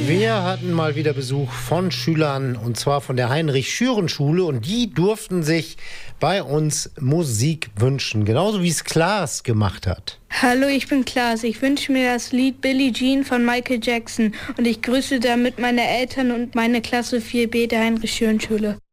Wir hatten mal wieder Besuch von Schülern, und zwar von der Heinrich-Schüren-Schule, und die durften sich bei uns Musik wünschen, genauso wie es Klaas gemacht hat. Hallo, ich bin Klaas. Ich wünsche mir das Lied Billie Jean von Michael Jackson und ich grüße damit meine Eltern und meine Klasse 4b der Heinrich-Schüren-Schule.